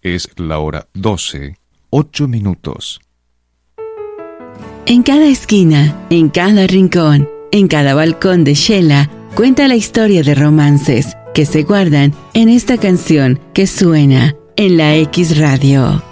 Es la hora 12, 8 minutos. En cada esquina, en cada rincón, en cada balcón de Shela, cuenta la historia de romances que se guardan en esta canción que suena en la X Radio.